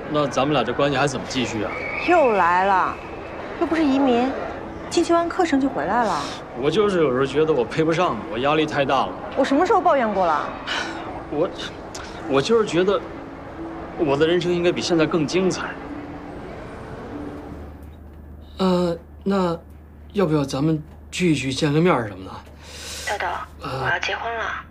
那咱们俩这关系还怎么继续啊？ 又来了，又不是移民，进修完课程就回来了。 我就是有时候觉得我配不上你，我压力太大了。 我什么时候抱怨过了？ 我就是觉得我的人生应该比现在更精彩。那要不要咱们聚一聚，见个面什么的？ 豆豆，我要结婚了。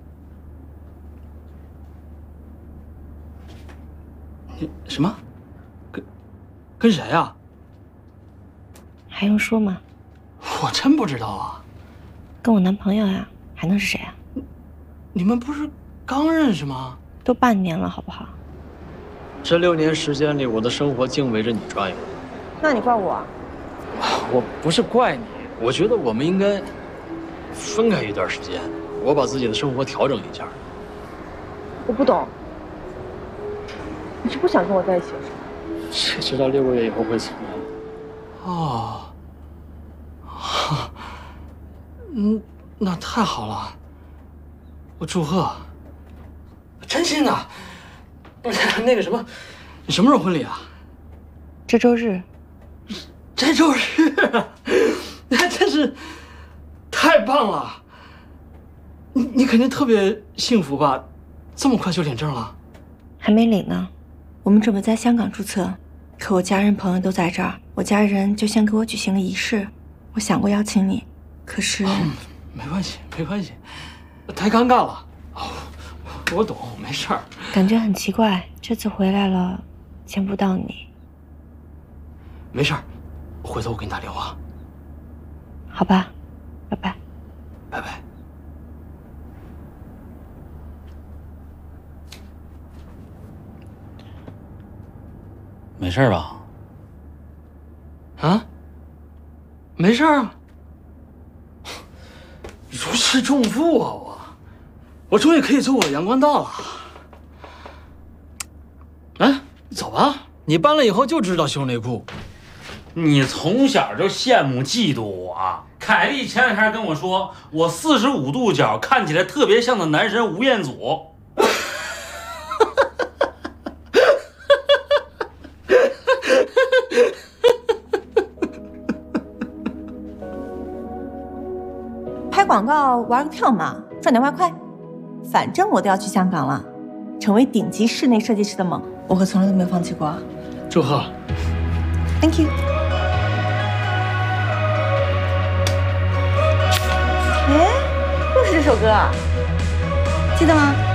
你什么？跟谁啊？ 还用说吗？ 我真不知道啊。 跟我男朋友呀，还能是谁啊？ 你们不是刚认识吗？ 都半年了，好不好？ 这6年时间里，我的生活净围着你转悠。 那你怪我？ 我不是怪你，我觉得我们应该分开一段时间，我把自己的生活调整一下。 我不懂，你是不想跟我在一起是吗？ 谁知道6个月以后会怎么样？哦，那太好了，我祝贺，真心的。那个什么，你什么时候婚礼啊？ 这周日。 这周日，那真是太棒了！你肯定特别幸福吧？这么快就领证了？ 还没领呢，我们准备在香港注册，可我家人朋友都在这儿，我家人就先给我举行了仪式。我想过邀请你，可是…… 没关系，没关系，太尴尬了。我懂，没事儿。 感觉很奇怪，这次回来了，见不到你。 没事儿。回头我给你打电话。 好吧，拜拜。 拜拜。 没事吧？ 啊？没事啊。如释重负啊！我终于可以走我的阳关道了。哎，走吧，你搬了以后就知道修内裤。 你从小就羡慕嫉妒我。凯莉前两天跟我说，我45度角看起来特别像的男神吴彦祖。 拍广告玩个票嘛，赚点外快。反正我都要去香港了，成为顶级室内设计师的梦，我可从来都没有放弃过。 祝贺 ，Thank you。哎，又是这首歌，记得吗？